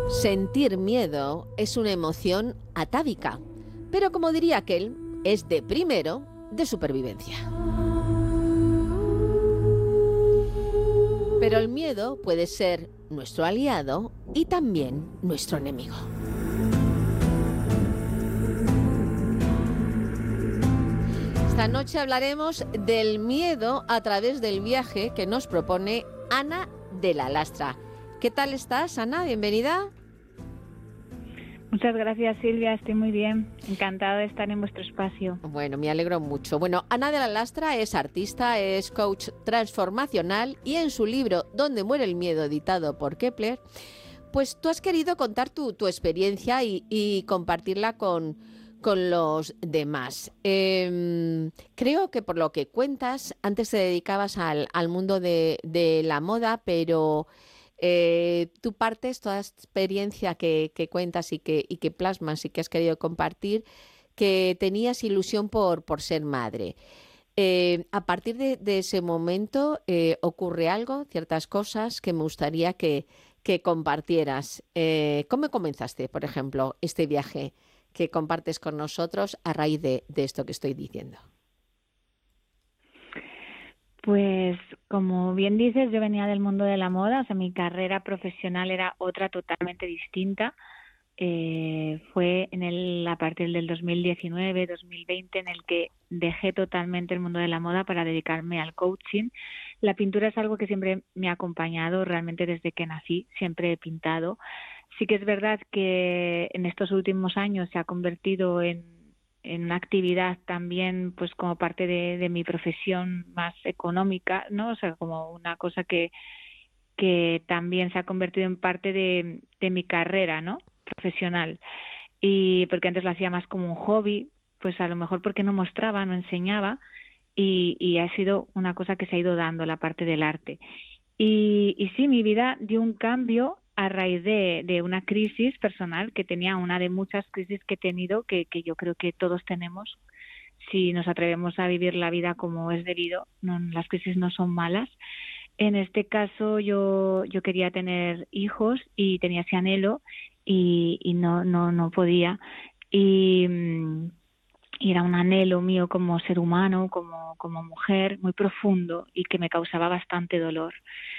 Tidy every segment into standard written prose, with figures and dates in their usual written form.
Sentir miedo es una emoción atávica, pero como diría aquel, es de primero de supervivencia. Pero el miedo puede ser nuestro aliado y también nuestro enemigo. Esta noche hablaremos del miedo a través del viaje que nos propone Ana de la Lastra. ¿Qué tal estás, Ana? Bienvenida. Muchas gracias, Silvia. Estoy muy bien. Encantada de estar en vuestro espacio. Bueno, me alegro mucho. Bueno, Ana de la Lastra es artista, es coach transformacional y en su libro ¿Dónde muere el miedo?, editado por Kepler, pues tú has querido contar tu experiencia y compartirla con los demás. Creo que por lo que cuentas, antes te dedicabas al mundo de la moda, pero tú partes toda esta experiencia que cuentas y que plasmas y que has querido compartir, que tenías ilusión por ser madre. A partir de ese momento ocurre algo, ciertas cosas que me gustaría que compartieras. ¿Cómo comenzaste, por ejemplo, este viaje que compartes con nosotros a raíz de esto que estoy diciendo? Pues, como bien dices, yo venía del mundo de la moda, o sea, mi carrera profesional era otra totalmente distinta. Fue a partir del 2019, 2020, en el que dejé totalmente el mundo de la moda para dedicarme al coaching. La pintura es algo que siempre me ha acompañado, realmente desde que nací, siempre he pintado. Sí que es verdad que en estos últimos años se ha convertido en una actividad también, pues como parte de mi profesión más económica, ¿no? O sea, como una cosa que también se ha convertido en parte de mi carrera, ¿no?, profesional. Y porque antes lo hacía más como un hobby, pues a lo mejor porque no mostraba, no enseñaba, y ha sido una cosa que se ha ido dando, la parte del arte. Y sí, mi vida dio un cambio a raíz de una crisis personal que tenía, una de muchas crisis que he tenido, que yo creo que todos tenemos si nos atrevemos a vivir la vida como es debido. No, las crisis no son malas. En este caso yo quería tener hijos y tenía ese anhelo y no podía. Y era un anhelo mío como ser humano, como mujer, muy profundo y que me causaba bastante dolor.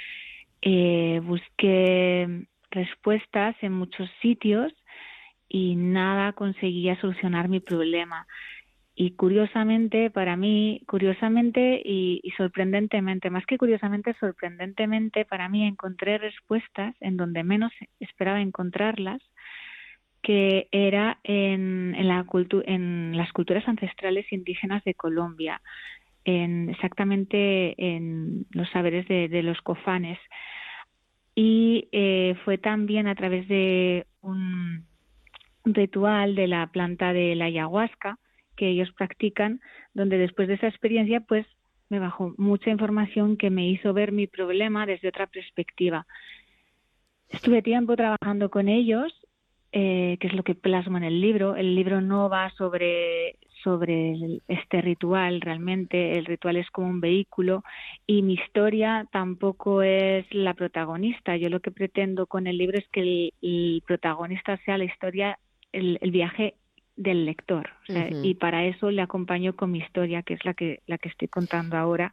Busqué respuestas en muchos sitios y nada conseguía solucionar mi problema. Y curiosamente, para mí, y sorprendentemente, más que curiosamente, sorprendentemente, para mí encontré respuestas en donde menos esperaba encontrarlas, que era en las culturas ancestrales indígenas de Colombia, exactamente en los saberes de los cofanes. Y fue también a través de un ritual de la planta de la ayahuasca que ellos practican, donde después de esa experiencia pues me bajó mucha información que me hizo ver mi problema desde otra perspectiva. Estuve tiempo trabajando con ellos, que es lo que plasmo en el libro. El libro no va sobre este ritual realmente. El ritual es como un vehículo y mi historia tampoco es la protagonista. Yo lo que pretendo con el libro es que el protagonista sea la historia, el viaje del lector. O sea, y para eso le acompaño con mi historia, que es la que estoy contando ahora.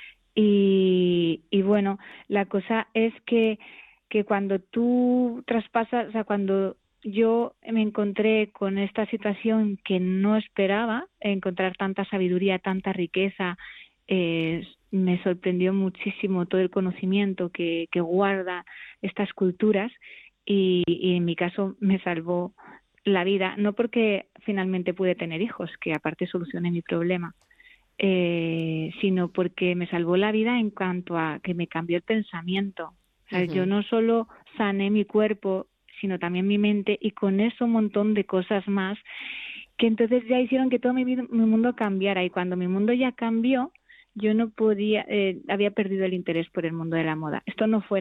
Y bueno, la cosa es que cuando tú traspasas, o sea, cuando yo me encontré con esta situación que no esperaba, encontrar tanta sabiduría, tanta riqueza, me sorprendió muchísimo todo el conocimiento que guarda estas culturas y en mi caso me salvó la vida, no porque finalmente pude tener hijos, que aparte solucioné mi problema, sino porque me salvó la vida en cuanto a que me cambió el pensamiento. O sea, yo no solo sané mi cuerpo, sino también mi mente, y con eso un montón de cosas más que entonces ya hicieron que todo mi mundo cambiara. Y cuando mi mundo ya cambió, yo no podía, había perdido el interés por el mundo de la moda. Esto no fue